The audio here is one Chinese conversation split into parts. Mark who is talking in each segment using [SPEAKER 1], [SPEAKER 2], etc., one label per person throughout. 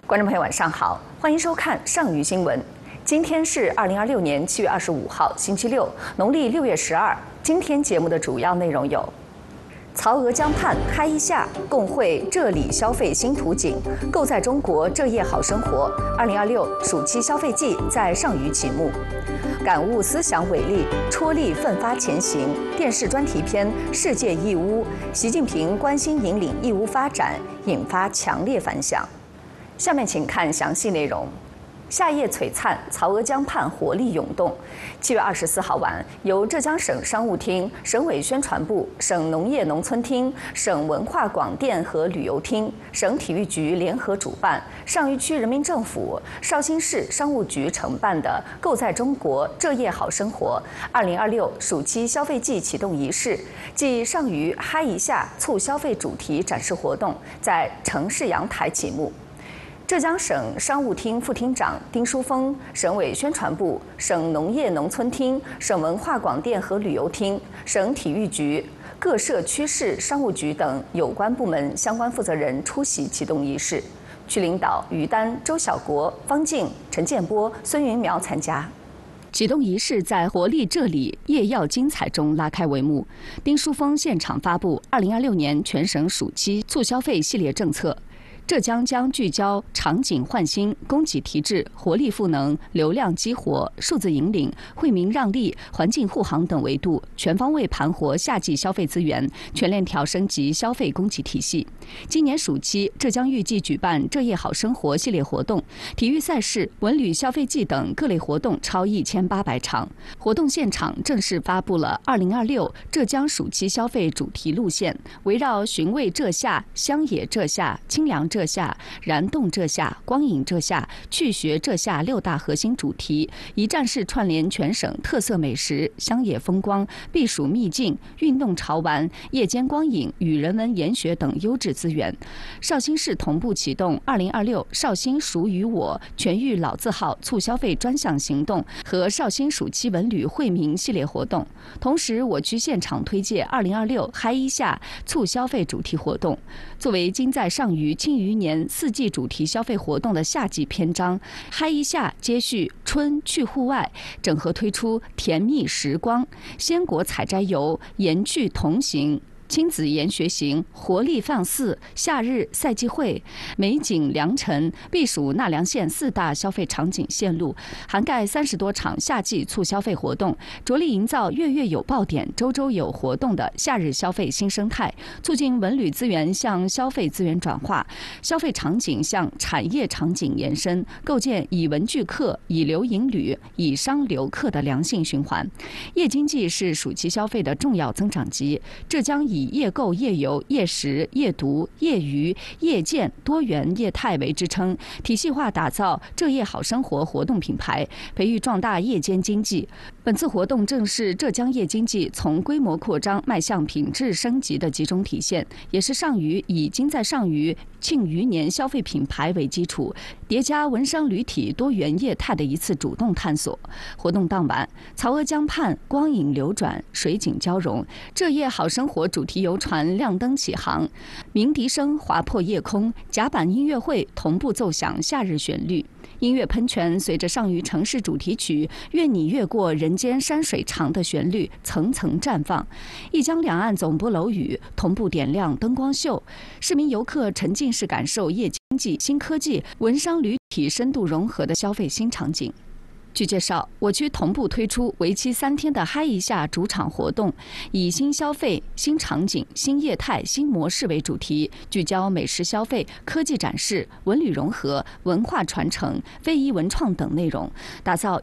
[SPEAKER 1] 观众朋友，晚上好，欢迎收看上虞新闻。今天是2026年7月25号，星期六，农历6月12。今天节目的主要内容有：曹娥江畔嗨一下，共绘浙里消费新图景，构在中国浙夜好生活。2026暑期消费季在上虞启幕。感悟思想伟力，踔厉奋发前行。电视专题片《世界义乌》，习近平关心引领义乌发展，引发强烈反响。下面请看详细内容。夏夜璀璨，曹娥江畔活力涌动。7月24号晚，由浙江省商务厅、省委宣传部、省农业农村厅、省文化广电和旅游厅、省体育局联合主办，上虞区人民政府、绍兴市商务局承办的“构在中国浙夜好生活”2026暑期消费季启动仪式暨上虞嗨一下促消费主题展示活动在城市阳台启幕。浙江省商务厅副厅长丁书峰、省委宣传部、省农业农村厅、省文化广电和旅游厅、省体育局、各社区市商务局等有关部门相关负责人出席启动仪式。区领导于丹、周小国、方静、陈建波、孙云苗参加。启动仪式在活力浙里、夜耀精彩中拉开帷幕。丁书峰现场发布2026年全省暑期促消费系列政策。浙江将聚焦场景焕新、供给提质、活力赋能、流量激活、数字引领、惠民让利、环境护航等维度，全方位盘活夏季消费资源，全链条升级消费供给体系。今年暑期，浙江预计举办浙夜好生活系列活动，体育赛事、文旅消费季等各类活动超1800场。活动现场正式发布了2026浙江暑期消费主题路线，围绕寻味浙夏、乡野浙夏、清凉浙夏、燃动浙夏、光影浙夏、趣学浙夏6大核心主题，一站式串联全省特色美食、乡野风光、避暑秘境、运动潮玩、夜间光影与人文研学等优质资源。绍兴市同步启动2026绍兴属于我全域老字号促消费专项行动和绍兴暑期文旅惠民系列活动，同时我区现场推介2026嗨一下促消费主题活动，作为今在上虞庆余年4季主题消费活动的夏季篇章，嗨一下接续春去户外，整合推出甜蜜时光、鲜果采摘游、盐趣同行、亲子研学行、活力放肆、夏日赛季会、美景良辰、避暑纳凉县4大消费场景线路，涵盖30多场夏季促消费活动，着力营造月月有爆点、周周有活动的夏日消费新生态，促进文旅资源向消费资源转化，消费场景向产业场景延伸，构建以文聚客、以流引旅、以商留客的良性循环。夜经济是暑期消费的重要增长极，浙江以夜购、夜游、夜食、夜读、夜娱、夜见多元业态为支撑，体系化打造浙夜好生活活动品牌，培育壮大夜间经济。本次活动正是浙江夜经济从规模扩张迈向品质升级的集中体现，也是上虞以今在上虞庆余年消费品牌为基础，叠加文商旅体多元业态的一次主动探索。活动当晚，曹娥江畔光影流转，水景交融，浙夜好生活主题游船亮灯起航，鸣笛声划破夜空，甲板音乐会同步奏响夏日旋律。音乐喷泉随着上虞城市主题曲《愿你越过人间山水长》的旋律层层绽放，一江两岸总部楼宇同步点亮灯光秀，市民游客沉浸式感受夜经济、新科技、文商旅体深度融合的消费新场景。据介绍，我区同步推出为期3天的嗨一下主场活动，以新消费、新场景、新业态、新模式为主题，聚焦美食消费、科技展示、文旅融合、文化传承、非遗文创等内容，打造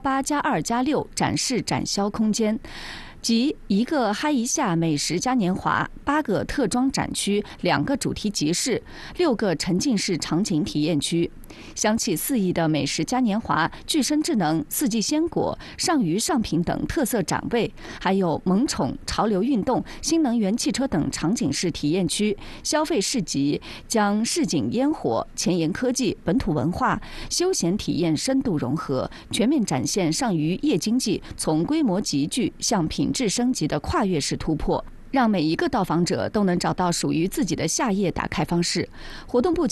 [SPEAKER 1] 1+8+2+6展示展销空间。即1个嗨一下美食嘉年华、8个特装展区、2个主题集市、6个沉浸式场景体验区。香气四溢的美食嘉年华、具身智能、四季鲜果、上虞上品等特色展位，还有萌宠、潮流运动、新能源汽车等场景式体验区、消费市集，将市井烟火、前沿科技、本土文化、休闲体验深度融合，全面展现上虞夜经济从规模集聚向品质升级的跨越式突破，让每一个到访者都能找到属于自己的夏夜打开方式。活动不仅